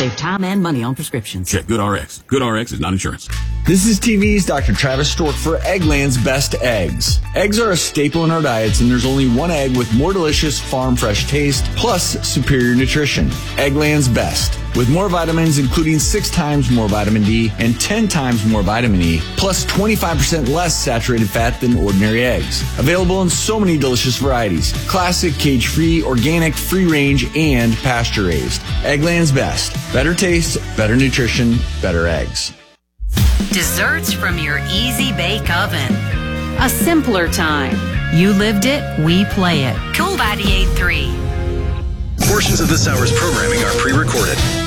Save time and money on prescriptions. Check GoodRx. GoodRx is not insurance. This is TV's Dr. Travis Stork for Eggland's Best Eggs. Eggs are a staple in our diets, and there's only one egg with more delicious farm fresh taste plus superior nutrition. Eggland's Best. With more vitamins, including 6 times more vitamin D and 10 times more vitamin E, plus 25% less saturated fat than ordinary eggs. Available in so many delicious varieties. Classic, cage-free, organic, free-range, and pasture-raised. Eggland's Best. Better taste, better nutrition, better eggs. Desserts from your Easy Bake Oven. A simpler time. You lived it, we play it. Cool 98.3. Portions of this hour's programming are pre-recorded.